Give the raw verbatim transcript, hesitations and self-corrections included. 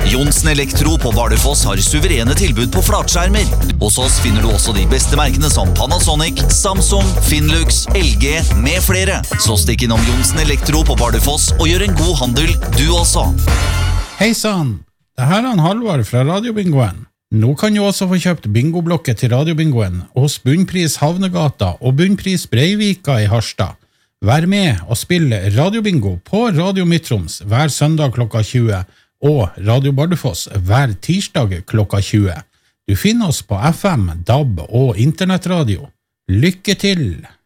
Johnsen Elektro på Bardufoss har suverene tilbud på flatskjermer. Hos oss finner du også de beste merkene som Panasonic, Samsung, Finlux, L G med flere. Så stikk innom Johnsen Elektro på Bardufoss og gjør en god handel, du også. Hei sann, det her er en Halvard fra Radiobingoen. Nå kan du også få kjøpt bingoblokket til Radiobingoen hos Bunnpris Havnegata og Bunnpris Breivika i Harstad. Vær med og spill Radiobingo på Radio Midtroms hver søndag klokka tjue og Radio Bardufoss hver tirsdag klokka tjue. Du finner oss på F M, D A B og internettradio. Lykke til!